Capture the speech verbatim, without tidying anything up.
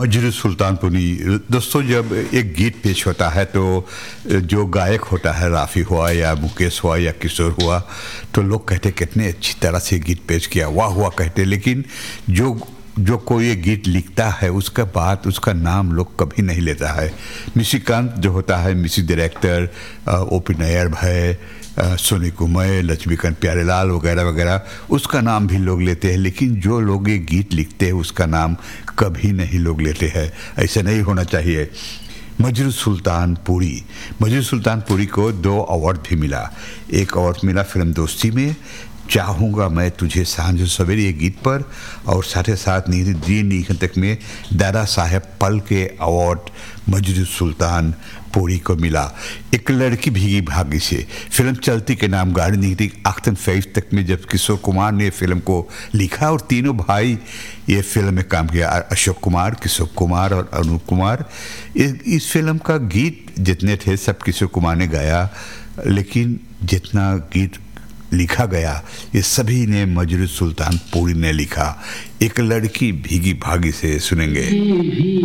मजरू सुल्तानपुरी। दोस्तों, जब एक गीत पेश होता है तो जो गायक होता है, राफ़ी हुआ या मुकेश हुआ या किशोर हुआ, तो लोग कहते कितने अच्छी तरह से गीत पेश किया, वाह हुआ कहते। लेकिन जो जो कोई ये गीत लिखता है उसका बात उसका नाम लोग कभी नहीं लेता है। निशिकांत जो होता है, म्यूजिक डायरेक्टर, ओ पी नैयर भाई, सोनी कुमार, लक्ष्मीकांत प्यारेलाल वगैरह वगैरह, उसका नाम भी लोग लेते हैं। लेकिन जो लोग ये गीत लिखते हैं उसका नाम कभी नहीं लोग लेते हैं। ऐसा नहीं होना चाहिए। मजरू सुल्तानपुरी मजरू सुल्तानपुरी को दो अवार्ड भी मिला। एक अवार्ड मिला फिल्म दोस्ती में, चाहूँगा मैं तुझे सांझ सवेरे ये गीत पर, और साथ ही साथ दी निखंतक में दादा साहेब पल के अवार्ड मजरू सुल्तानपुरी को मिला। एक लड़की भीगी भागी से फिल्म चलती के नाम गाड़ी निकली आख्तन फेज तक में, जब किशोर कुमार ने फिल्म को लिखा और तीनों भाई ये फिल्म में काम किया, अशोक कुमार, किशोर कुमार और अनूप कुमार। इस फिल्म का गीत जितने थे सब किशोर कुमार ने गाया, लेकिन जितना गीत लिखा गया ये सभी ने मजरू सुल्तानपुरी ने लिखा। एक लड़की भीगी भागी से सुनेंगे।